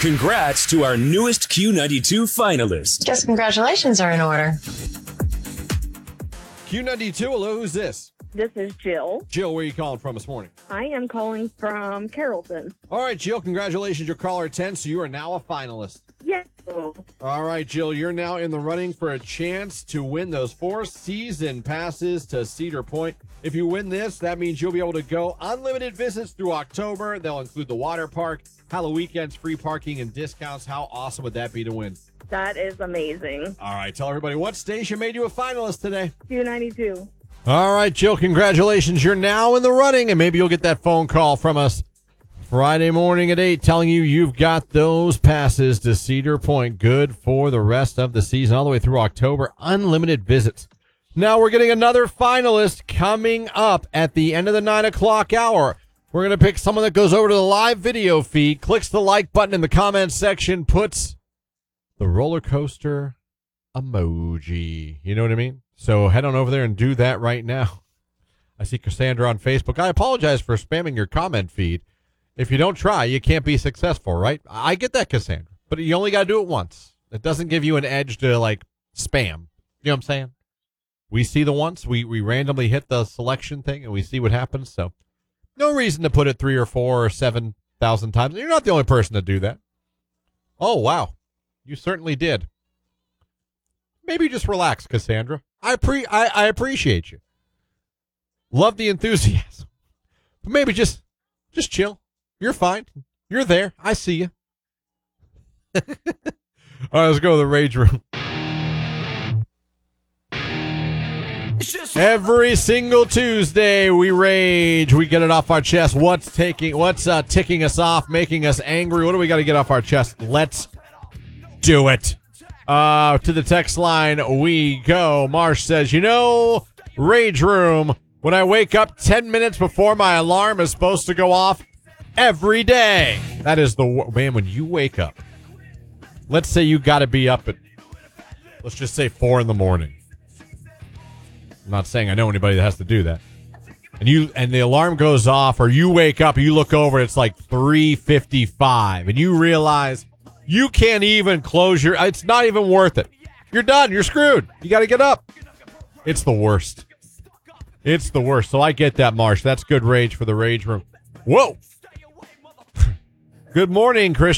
Congrats to our newest Q92 finalist. Guess congratulations are in order. Q92, hello, who's this? This is Jill. Jill, where are you calling from this morning? I am calling from Carrollton. All right, Jill, congratulations. You're caller 10, so you are now a finalist. Yes. All right, Jill, you're now in the running for a chance to win those 4 season passes to Cedar Point. If you win this, that means you'll be able to go unlimited visits through October. They'll include the water park, Halloween weekends, free parking, and discounts. How awesome would that be to win? That is amazing. All right, tell everybody what station made you a finalist today. Q92. All right, Jill, congratulations. You're now in the running, and maybe you'll get that phone call from us Friday morning at 8 telling you you've got those passes to Cedar Point, good for the rest of the season, all the way through October, unlimited visits. Now we're getting another finalist coming up at the end of the 9 o'clock hour. We're going to pick someone that goes over to the live video feed, clicks the like button in the comments section, puts the roller coaster emoji. You know what I mean? So head on over there and do that right now. I see Cassandra on Facebook. I apologize for spamming your comment feed. If you don't try, you can't be successful, right? I get that, Cassandra. But you only got to do it once. It doesn't give you an edge to, like, spam. You know what I'm saying? We see the once. We randomly hit the selection thing, and we see what happens. So no reason to put it 3 or 4 or 7,000 times. You're not the only person to do that. Oh, wow. You certainly did. Maybe just relax, Cassandra. I appreciate you. Love the enthusiasm. But maybe just chill. You're fine. You're there. I see you. All right, let's go to the Rage Room. Every single Tuesday, we rage. We get it off our chest. What's ticking us off, making us angry? What do we got to get off our chest? Let's do it. To the text line we go. Marsh says, Rage Room, when I wake up 10 minutes before my alarm is supposed to go off every day. That is man, when you wake up, let's say you got to be up at, let's just say 4 in the morning. I'm not saying I know anybody that has to do that. And the alarm goes off, or you wake up, you look over, it's like 3:55, and you realize you can't even it's not even worth it. You're done. You're screwed. You got to get up. It's the worst. It's the worst. So I get that, Marsh. That's good rage for the Rage Room. Whoa. Good morning, Chris.